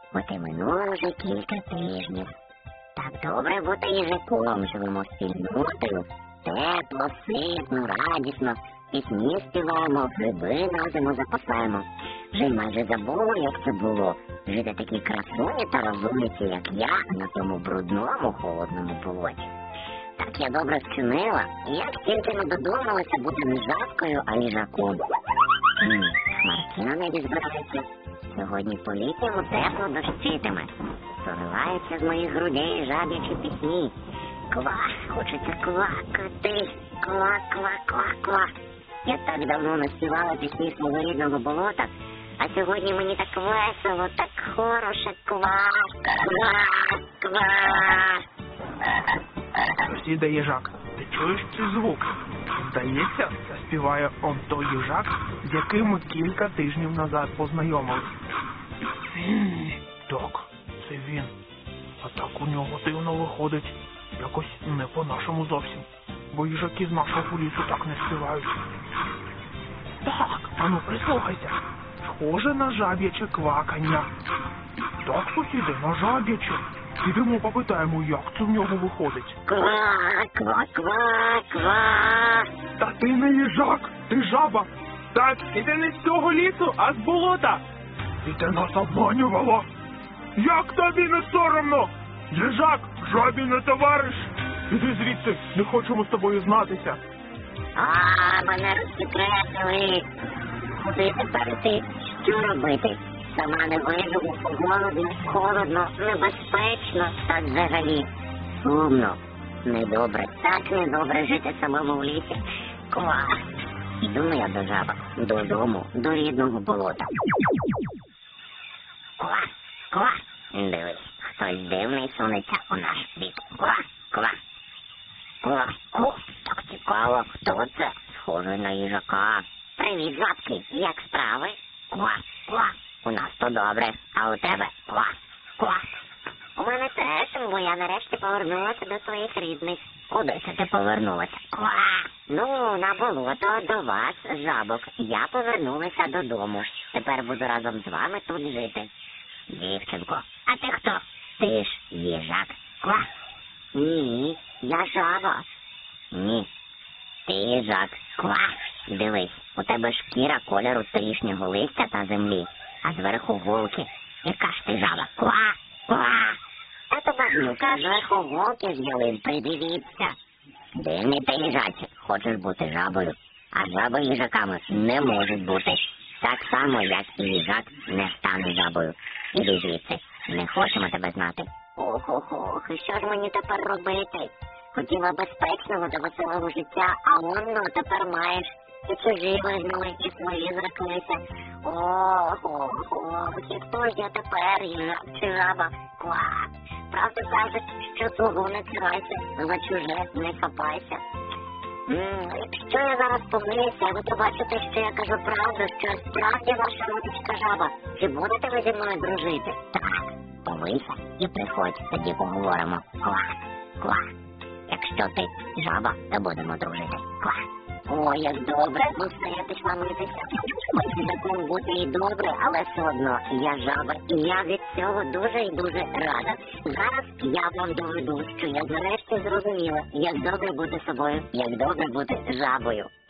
От і минуло вже кілька тижнів. Так добре бути їжаком, живемо спільнотою, тепло, ситно, радісно, пісні співаємо, гриби на зиму запасаємо. Вже й майже забули, як це було, жити такій красуні та розумниці, як я, на тому брудному, холодному болоті. Так я добре вчинила, і як тільки не додумалася бути не жабкою, а їжаком. Хмарки на небі збираються. Сьогодні по-літньому тепло дощитиме. Проливаються з моїх грудей жаб'ячі пісні. Ква, хочеться квакати. Ква, ква, ква, ква. Я так давно не співала пісні свого рідного болота, а сьогодні мені так весело, так хороше. Ква, ква, ква. Сусіде їжак, ти чуєш ці звуки? Здається, це співає он той їжак, з яким ми кілька тижнів назад познайомились. Так, це він. А так у нього дивно виходить. Якось не по-нашому зовсім. Бо їжаки з нашого лісу так не співають. Так, ану прислухайся. Схоже на жаб'яче квакання. Так, сусіди, на жаб'яче. Підемо попитаємо, як це в нього виходить. Ква, ква, ква, ква. Та ти не їжак, ти жаба. Так, і ти не з цього лісу, а з болота. І ти нас обманювала. Як тобі не соромно? Їжак, жабі не товариш. Іди звідси, не хочемо з тобою знатися. Мене розсекретили. Куди тепер йти? Що робити? Сама не виживу, голодно, холодно, небезпечно, та взагалі сумно. Недобре, так недобре жити самому в лісі. Ква. Іду я до жаба, додому, до рідного болота. Ква, ква. Дивись, хтось дивний сунеться у наш бік. Ква, ква. Ква, ква. Так цікаво, хто це? Схожий на їжака. Привіт, жабки, як справи? Ква, ква. У нас то добре, а у тебе ква, ква. У мене теж, бо я нарешті повернулася до своїх рідних. Куди це ти повернулася? Ква. Ну, на болото до вас, жабок. Я повернулася додому. Тепер буду разом з вами тут жити. Дівчинко, а ти хто? Ти ж їжак. Ква. Ні, я жаба. Ні, ти їжак. Ква. Дивись, у тебе шкіра кольору торішнього листя та землі, а зверху голки. Яка ж ти жаба? Ква, ква. А то багнюка зверху голки з ялин, придивіться. Дивний ти їжаче, хочеш бути жабою, а жаби їжаками не можуть бути. Так само, як і їжак не стане жабою. Іди звідси, не хочемо тебе знати. Ох, і що ж мені тепер робити? Хотіла безпечного та веселого життя, а воно тепер маєш. І чужі вигнали, і свої зреклися. І хто ж я тепер, їжак чи жаба? Ква. Правда кажуть, що свого не цирайся, за чуже не хапайся. Якщо я зараз помилюся, ви побачите, що я кажу правду, що справді ваша родичка жаба. Чи будете ви зі мною дружити? Так, помийся і приходь, тоді поговоримо. Ква, ква. Якщо ти жаба, то будемо дружити. Ква. Ой, як добре, я пішла митися. Хоч такому бути і добре, але все одно я жаба, і я від цього дуже і дуже рада. Зараз я вам доведу, що я нарешті зрозуміла, як добре бути собою, як добре бути жабою.